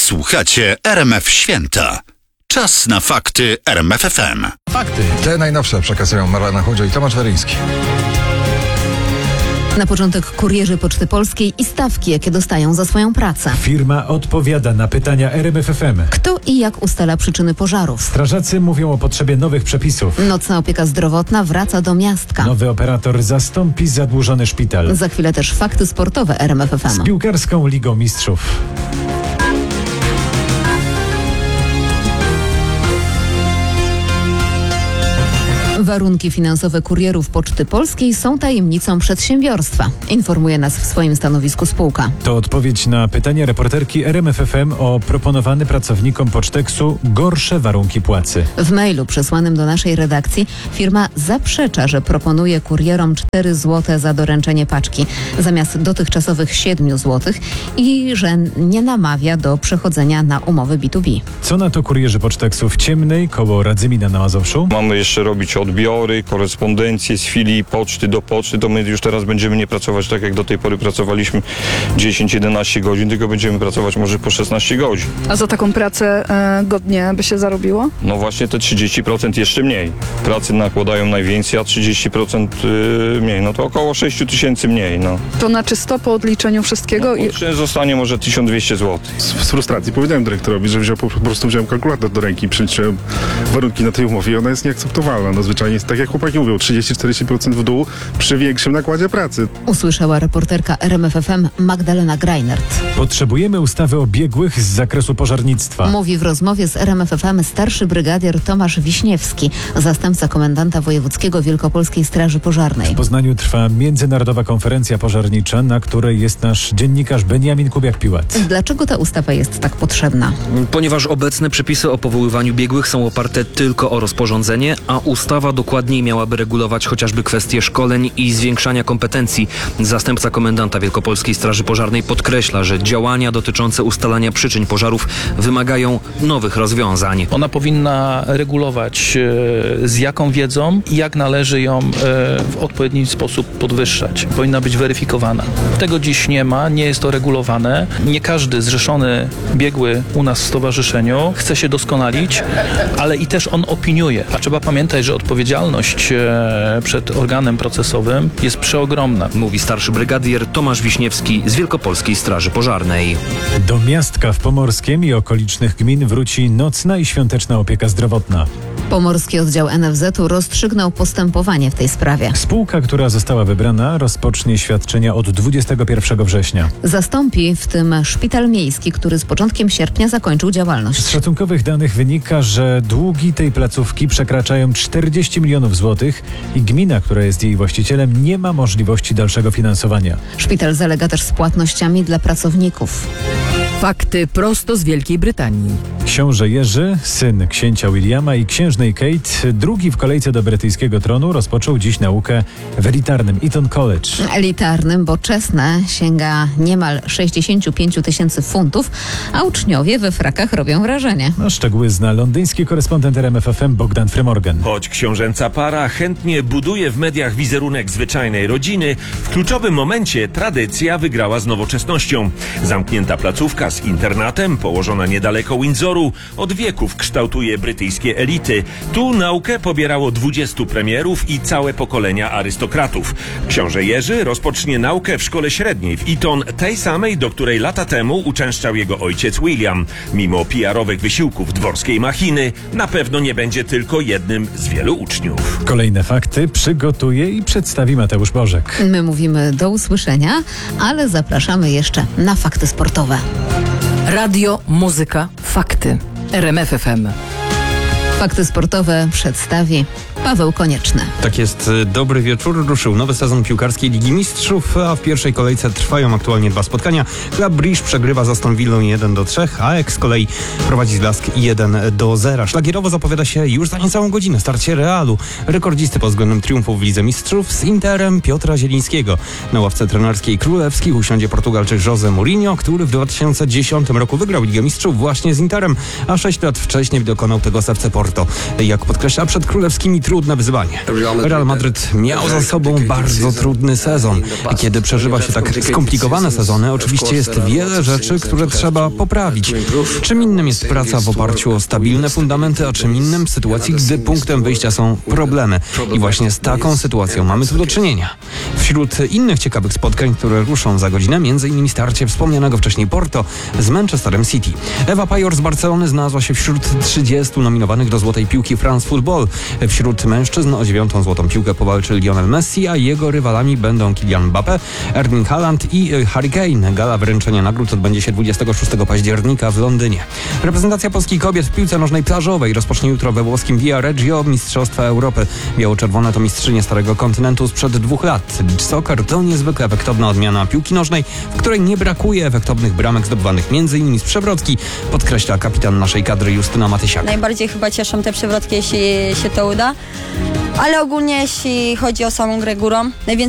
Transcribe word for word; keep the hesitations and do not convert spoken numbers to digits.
Słuchacie R M F Święta. Czas na fakty R M F F M. Fakty. Te najnowsze przekazują Marlena Chudzio i Tomasz Weryński. Na początek kurierzy Poczty Polskiej i stawki, jakie dostają za swoją pracę. Firma odpowiada na pytania R M F F M. Kto i jak ustala przyczyny pożarów. Strażacy mówią o potrzebie nowych przepisów. Nocna opieka zdrowotna wraca do miastka. Nowy operator zastąpi zadłużony szpital. Za chwilę też fakty sportowe R M F F M. Z piłkarską Ligą Mistrzów. Warunki finansowe kurierów Poczty Polskiej są tajemnicą przedsiębiorstwa. Informuje nas w swoim stanowisku spółka. To odpowiedź na pytanie reporterki R M F F M o proponowane pracownikom Poczteksu gorsze warunki płacy. W mailu przesłanym do naszej redakcji firma zaprzecza, że proponuje kurierom cztery złote za doręczenie paczki zamiast dotychczasowych siedem złotych i że nie namawia do przechodzenia na umowy B dwa B. Co na to kurierzy Poczteksu w Ciemnej koło Radzymina na Mazowszu? Mamy jeszcze robić odbiory, korespondencje z filii poczty do poczty, to my już teraz będziemy nie pracować tak jak do tej pory pracowaliśmy dziesięć jedenaście godzin, tylko będziemy pracować może po szesnaście godzin. A za taką pracę e, godnie by się zarobiło? No właśnie te trzydzieści procent jeszcze mniej. Pracy nakładają najwięcej, a trzydzieści procent yy, mniej, no to około sześć tysięcy mniej. No. To na czysto po odliczeniu wszystkiego? No, i... zostanie może tysiąc dwieście złotych. Z, z frustracji powiedziałem dyrektorowi, że wziął, po, po prostu wziąłem kalkulator do ręki i przeliczyłem warunki na tej umowie i ona jest nieakceptowalna. No zwyczajnie jest tak jak chłopaki mówią, trzydzieści do czterdziestu procent w dół przy większym nakładzie pracy. Usłyszała reporterka R M F F M Magdalena Greinert. Potrzebujemy ustawy o biegłych z zakresu pożarnictwa. Mówi w rozmowie z R M F F M starszy brygadier Tomasz Wiśniewski, zastępca komendanta wojewódzkiego Wielkopolskiej Straży Pożarnej. W Poznaniu trwa międzynarodowa konferencja pożarnicza, na której jest nasz dziennikarz Beniamin Kubiak-Piłat. Dlaczego ta ustawa jest tak potrzebna? Ponieważ obecne przepisy o powoływaniu biegłych są oparte tylko o rozporządzenie, a ustawa dokładniej miałaby regulować chociażby kwestie szkoleń i zwiększania kompetencji. Zastępca komendanta Wielkopolskiej Straży Pożarnej podkreśla, że działania dotyczące ustalania przyczyn pożarów wymagają nowych rozwiązań. Ona powinna regulować e, z jaką wiedzą i jak należy ją e, w odpowiedni sposób podwyższać. Powinna być weryfikowana. Tego dziś nie ma, nie jest to regulowane. Nie każdy zrzeszony biegły u nas w stowarzyszeniu chce się doskonalić, ale i też on opiniuje. A trzeba pamiętać, że odpowiedzialność e, przed organem procesowym jest przeogromna. Mówi starszy brygadier Tomasz Wiśniewski z Wielkopolskiej Straży Pożarnej. Do Miastka w Pomorskiem i okolicznych gmin wróci nocna i świąteczna opieka zdrowotna. Pomorski oddział N F Z-u rozstrzygnął postępowanie w tej sprawie. Spółka, która została wybrana, rozpocznie świadczenia od dwudziestego pierwszego września. Zastąpi w tym szpital miejski, który z początkiem sierpnia zakończył działalność. Z szacunkowych danych wynika, że długi tej placówki przekraczają czterdzieści milionów złotych i gmina, która jest jej właścicielem, nie ma możliwości dalszego finansowania. Szpital zalega też z płatnościami dla pracowników. Fakty prosto z Wielkiej Brytanii. Książę Jerzy, syn księcia Williama i księżnej Kate, drugi w kolejce do brytyjskiego tronu, rozpoczął dziś naukę w elitarnym Eton College. Elitarnym, bo czesne sięga niemal sześćdziesiąt pięć tysięcy funtów, a uczniowie we frakach robią wrażenie. No, szczegóły zna londyński korespondent R M F F M Bogdan Frymorgan. Choć książęca para chętnie buduje w mediach wizerunek zwyczajnej rodziny, w kluczowym momencie tradycja wygrała z nowoczesnością. Zamknięta placówka z internatem, położona niedaleko Windsoru, od wieków kształtuje brytyjskie elity. Tu naukę pobierało dwudziestu premierów i całe pokolenia arystokratów. Książę Jerzy rozpocznie naukę w szkole średniej w Eton, tej samej, do której lata temu uczęszczał jego ojciec William. Mimo P R-owych wysiłków dworskiej machiny, na pewno nie będzie tylko jednym z wielu uczniów. Kolejne fakty przygotuje i przedstawi Mateusz Bożek. My mówimy do usłyszenia, ale zapraszamy jeszcze na fakty sportowe. Radio, muzyka, fakty. R M F F M. Fakty sportowe przedstawi Paweł Konieczny. Tak jest, dobry wieczór. Ruszył nowy sezon piłkarskiej Ligi Mistrzów, a w pierwszej kolejce trwają aktualnie dwa spotkania. Club Brugge przegrywa z Aston Villą jeden do trzech, a Ajax z kolei prowadzi z Lask jeden do zera. Szlagierowo zapowiada się już za niecałą godzinę starcie Realu, rekordzisty pod względem triumfów w Lidze Mistrzów, z Interem Piotra Zielińskiego. Na ławce trenerskiej królewskich usiądzie Portugalczyk José Mourinho, który w dwa tysiące dziesiątym roku wygrał Ligę Mistrzów właśnie z Interem, a sześć lat wcześniej dokonał tego serce Porto. Jak podkreśla przed królewskimi trudne wyzwanie. Real Madryt miał za sobą bardzo trudny sezon. I kiedy przeżywa się tak skomplikowane sezony, oczywiście jest wiele rzeczy, które trzeba poprawić. Czym innym jest praca w oparciu o stabilne fundamenty, a czym innym w sytuacji, gdy punktem wyjścia są problemy. I właśnie z taką sytuacją mamy tu do czynienia. Wśród innych ciekawych spotkań, które ruszą za godzinę, między innymi starcie wspomnianego wcześniej Porto z Manchesterem City. Ewa Pajor z Barcelony znalazła się wśród trzydziestu nominowanych do Złotej Piłki France Football. Wśród mężczyzn o dziewiątą złotą piłkę powalczy Lionel Messi, a jego rywalami będą Kylian Mbappé, Erling Haaland i Harry Kane. Gala wręczenia nagród odbędzie się dwudziestego szóstego października w Londynie. Reprezentacja Polski kobiet w piłce nożnej plażowej rozpocznie jutro we włoskim Via Reggio Mistrzostwa Europy. Biało-czerwone to mistrzynie Starego Kontynentu sprzed dwóch lat. Beach soccer to niezwykle efektowna odmiana piłki nożnej, w której nie brakuje efektownych bramek zdobywanych między innymi z przewrotki, podkreśla kapitan naszej kadry Justyna Matysiak. Najbardziej chyba cieszą te przewrotki, jeśli się to uda. Ale ogólnie jeśli chodzi o samą grę górą, najwięcej